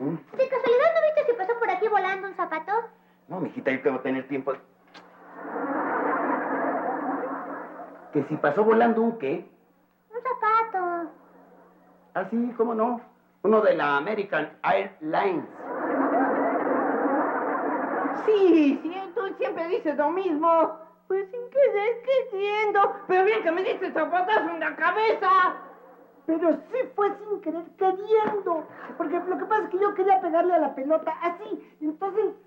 ¿De casualidad no viste si pasó por aquí volando un zapato? No, mijita, yo debo tener tiempo. ¿Que si pasó volando un qué? Un zapato. Ah, sí, ¿cómo no? Uno de la American Airlines. Sí, tú siempre dices lo mismo. Pues sin querer queriendo. Pero bien que me diste el zapatazo en la cabeza. Pero sí fue sin querer queriendo. Porque lo que pasa es que yo quería pegarle a la pelota así. Entonces